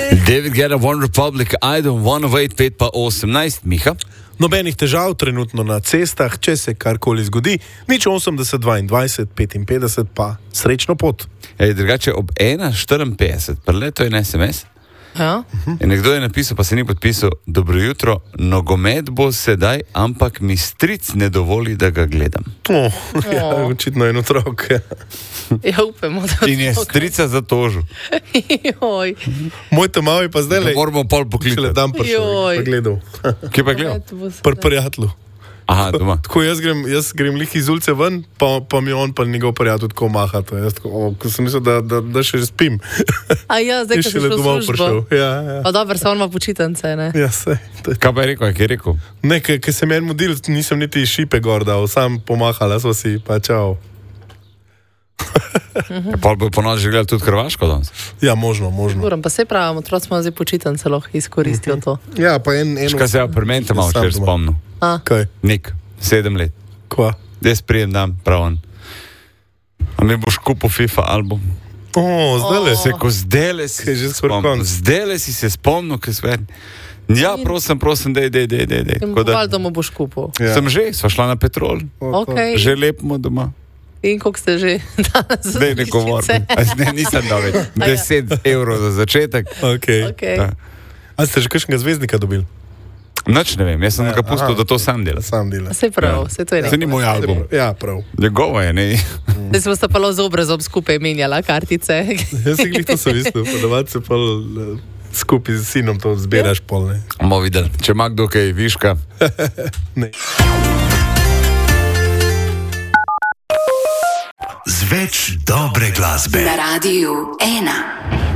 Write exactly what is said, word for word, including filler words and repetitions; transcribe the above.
David Guetta, One Republic, I don't wanna wait, pet pa osemnajst, Miha. Nobenih težav trenutno na cestah, če se karkoli zgodi, nič osemdeset, dvaindvajset, petinpetdeset, pa srečno pot. Ej, drugače ob ena štiriinpetdeset, prele, to je en es em es. Ja. In nekdo je napisal, pa se ni podpisal, dobro jutro, nogomet bo sedaj, ampak mi stric ne dovoli, da ga gledam. Oh, ja, očitno en otrok. Ja, upemo, da In je strica zatožil. Joj. Moj temavi pa zdaj le. Moramo pol Šele poklicati. dan prišel, Joj. pa gledal. Kje pa je gledal? Pri prijatelju. Aha, doma. Tako jaz grem, jaz grem lih iz ulice ven, pa, pa mi on pa njegov prijatelj tako maha. To. Jaz tako, o, ko sem mislil, da, da, da še spim. A ja, zdaj, Je ko si šele šel v domov službo. prišel. Ja, ja. Pa dobro, se on ima počitnice, ne? Ja, sej. To je- Kaj pa je rekel, kaj je rekel? Ne, ker sem en model, nisem niti šipe gor dal, sam pomahala so si, pa čau. Pol bo ponoči že gledal tudi Hrvaško danes. Ja, možno, možno. Moram pa se pravimo, otroci smo zdaj počitnice lahko izkoristijo to. Ja, pa en... en Škaj se je pri meni tam malo Sam včeraj doma. spomnil. A, Kaj? Nik, sedem let. Kva? Jaz prijem dan, prav on. A mi boš kupil FIFA album? O, zdaj le. Se ko zdele si Kaj je že se skoraj spomnil. konc. Zdele si se spomnil, kaj svet. Ja, prosim, prosim, dej, dej, dej, dej, dej. in Tako da- povali, da mu boš kupil. Ja. Sem že, sva šla na Petrol. Okay. Že lepimo doma. In koliko ste že danes? Zdaj ne govorim. Ne, nisem dal več. deset evrov za začetek. Okay. Okay. Ja. A ste že kakšnega zvezdnika dobili? Nič ne vem, jaz sem Ja, ga pustil, aha. da to sam dela. Sam dela. Se prav, se to je Se ni moj album. Ja, prav. Njegovo je, ne. Zdaj smo se pa lo z obrazom skupaj menjala kartice. Jaz si glih to sem mislil, podavati se pa eh, skupaj z sinom to zbiraš pol, ne. Bomo videli, če ima kdo kaj viška. Ne. Z več dobre glasbe. Na Radiu ena.